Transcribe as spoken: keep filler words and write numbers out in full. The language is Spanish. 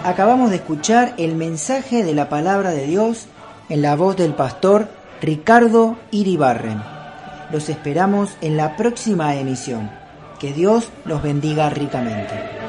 acabamos de escuchar el mensaje de la palabra de Dios en la voz del pastor Ricardo Iribarren. Los esperamos en la próxima emisión. Que Dios los bendiga ricamente.